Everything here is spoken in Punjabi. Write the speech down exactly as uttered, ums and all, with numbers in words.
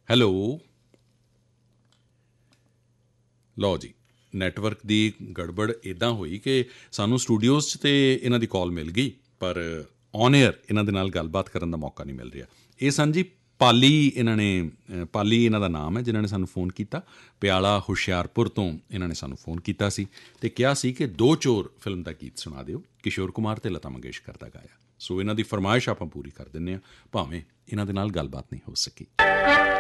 ਹੈਲੋ, ਲਓ ਜੀ, ਨੈਟਵਰਕ ਦੀ ਗੜਬੜ ਇੱਦਾਂ ਹੋਈ ਕਿ ਸਾਨੂੰ ਸਟੂਡੀਓਜ਼ 'ਚ ਤਾਂ ਇਹਨਾਂ ਦੀ ਕਾਲ ਮਿਲ ਗਈ, ਪਰ ਔਨ ਏਅਰ ਇਹਨਾਂ ਦੇ ਨਾਲ ਗੱਲਬਾਤ ਕਰਨ ਦਾ ਮੌਕਾ ਨਹੀਂ ਮਿਲ ਰਿਹਾ। ਇਹ ਸਨ ਜੀ ਪਾਲੀ, ਇਹਨਾਂ ਨੇ ਪਾਲੀ ਇਹਨਾਂ ਦਾ ਨਾਮ ਹੈ, ਜਿਨ੍ਹਾਂ ਨੇ ਸਾਨੂੰ ਫੋਨ ਕੀਤਾ। ਪਿਆਲਾ ਹੁਸ਼ਿਆਰਪੁਰ ਤੋਂ ਇਹਨਾਂ ਨੇ ਸਾਨੂੰ ਫੋਨ ਕੀਤਾ ਸੀ ਅਤੇ ਕਿਹਾ ਸੀ ਕਿ ਦੋ ਚੋਰ ਫਿਲਮ ਦਾ ਗੀਤ ਸੁਣਾ ਦਿਓ, ਕਿਸ਼ੋਰ ਕੁਮਾਰ ਅਤੇ ਲਤਾ ਮੰਗੇਸ਼ਕਰ ਦਾ ਗਾਇਆ। ਸੋ ਇਹਨਾਂ ਦੀ ਫਰਮਾਇਸ਼ ਆਪਾਂ ਪੂਰੀ ਕਰ ਦਿੰਦੇ ਹਾਂ, ਭਾਵੇਂ ਇਹਨਾਂ ਦੇ ਨਾਲ ਗੱਲਬਾਤ ਨਹੀਂ ਹੋ ਸਕੀ।